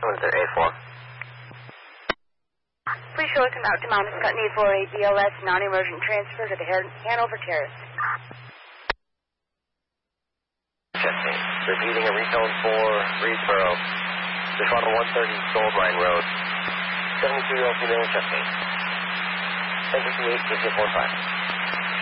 Twin 8-4. Please show us come out to Mount Scott, need for a BLS non-emergent transfer to the Hanover Terrace. Chesney. Repeating a retone for Reedsboro. Respond to 130 Gold Line Road. 72-year-old female in Chesney. 1058-5845.